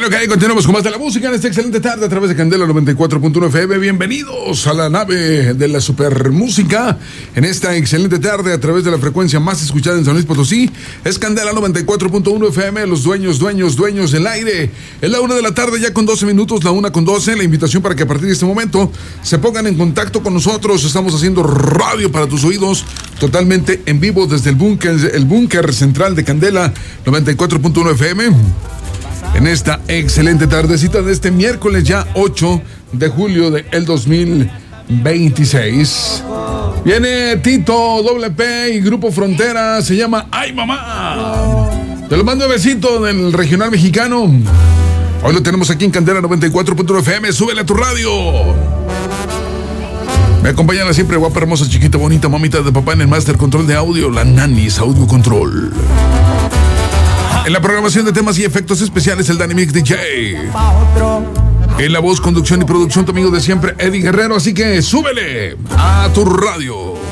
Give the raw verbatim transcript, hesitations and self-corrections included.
Bueno, que ahí continuamos con más de la música en esta excelente tarde a través de Candela noventa y cuatro punto uno F M. Bienvenidos a la nave de la supermúsica en esta excelente tarde a través de la frecuencia más escuchada en San Luis Potosí. Es Candela noventa y cuatro punto uno F M, los dueños, dueños, dueños del aire. Es la una de la tarde ya con doce minutos, la una con doce. La invitación para que a partir de este momento se pongan en contacto con nosotros. Estamos haciendo radio para tus oídos totalmente en vivo desde el búnker, el búnker central de Candela noventa y cuatro punto uno F M. En esta excelente tardecita de este miércoles ya ocho de julio del dos mil veintiséis. Viene Tito, Doble P y Grupo Frontera, se llama Ay Mamá. Te lo mando un besito del regional mexicano. Hoy lo tenemos aquí en Candela noventa y cuatro punto uno F M, súbele a tu radio. Me acompaña la siempre guapa, hermosa, chiquita, bonita, mamita de papá en el Master Control de Audio, la Nanis Audio Control. En la programación de temas y efectos especiales, el Danny Mix D J. En la voz, conducción y producción, tu amigo de siempre, Eddie Guerrero. Así que súbele a tu radio.